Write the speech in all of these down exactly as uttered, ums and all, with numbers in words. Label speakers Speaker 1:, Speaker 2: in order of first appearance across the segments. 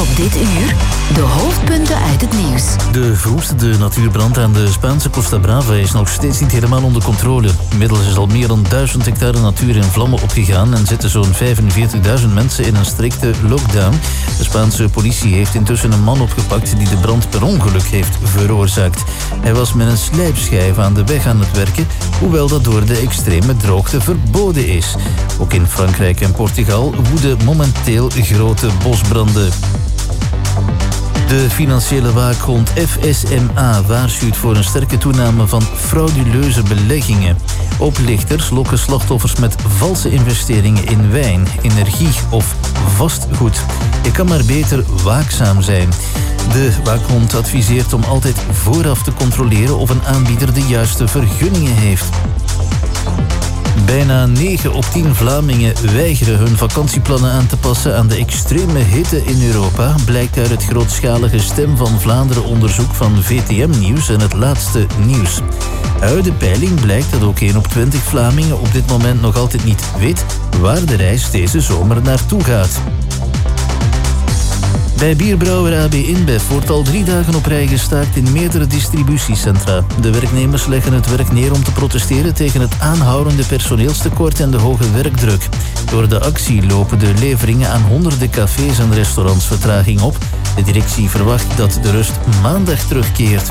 Speaker 1: Op dit uur de hoofdpunten uit het nieuws.
Speaker 2: De verwoestende natuurbrand aan de Spaanse Costa Brava is nog steeds niet helemaal onder controle. Inmiddels is al meer dan duizend hectare natuur in vlammen opgegaan en zitten zo'n vijfenveertigduizend mensen in een strikte lockdown. De Spaanse politie heeft intussen een man opgepakt die de brand per ongeluk heeft veroorzaakt. Hij was met een slijpschijf aan de weg aan het werken, hoewel dat door de extreme droogte verboden is. Ook in Frankrijk en Portugal woeden momenteel grote bosbranden. De financiële waakhond F S M A waarschuwt voor een sterke toename van frauduleuze beleggingen. Oplichters lokken slachtoffers met valse investeringen in wijn, energie of vastgoed. Je kan maar beter waakzaam zijn. De waakhond adviseert om altijd vooraf te controleren of een aanbieder de juiste vergunningen heeft. Bijna negen op tien Vlamingen weigeren hun vakantieplannen aan te passen aan de extreme hitte in Europa, blijkt uit het grootschalige Stem van Vlaanderen onderzoek van V T M Nieuws en het laatste nieuws. Uit de peiling blijkt dat ook één op twintig Vlamingen op dit moment nog altijd niet weet waar de reis deze zomer naartoe gaat. Bij bierbrouwer A B InBev wordt al drie dagen op rij gestaakt in meerdere distributiecentra. De werknemers leggen het werk neer om te protesteren tegen het aanhoudende personeelstekort en de hoge werkdruk. Door de actie lopen de leveringen aan honderden cafés en restaurants vertraging op. De directie verwacht dat de rust maandag terugkeert.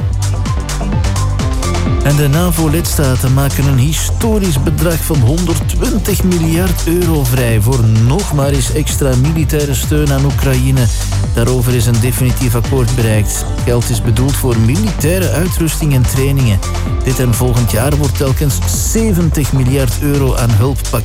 Speaker 2: En de NAVO-lidstaten maken een historisch bedrag van honderdtwintig miljard euro vrij voor nog maar eens extra militaire steun aan Oekraïne. Daarover is een definitief akkoord bereikt. Geld is bedoeld voor militaire uitrusting en trainingen. Dit en volgend jaar wordt telkens zeventig miljard euro aan hulppakketten